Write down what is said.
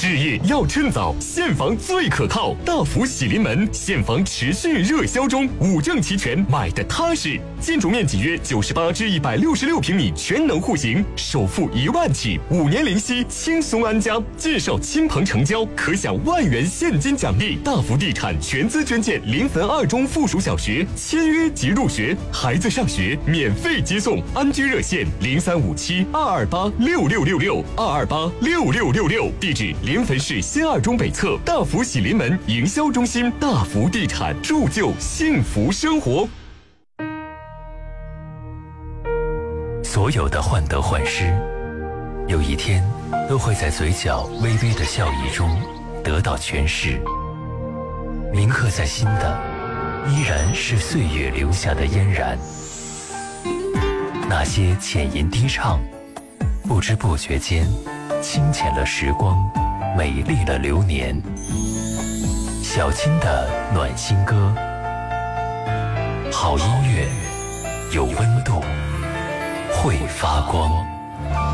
置业要趁早，现房最可靠。大福喜临门，现房持续热销中，五证齐全，买的踏实。建筑面积约98至166平米，全能户型，首付1万起，5年零息，轻松安家。介绍亲朋成交，可享1万元现金奖励。大福地产全资捐建临汾2中附属小学，签约即入学，孩子上学免费接送。安居热线035722826666，2286666，地址临汾市新2中北侧大福喜临门营销中心。大福地产，铸就幸福生活。 所有的患得患失，有一天都会在嘴角微微的笑意中得到诠释。铭刻在心的，依然是岁月留下的嫣然。那些浅吟低唱，不知不觉间清浅了时光，美丽了流年。小青的暖心歌，好音乐有温度，会发光。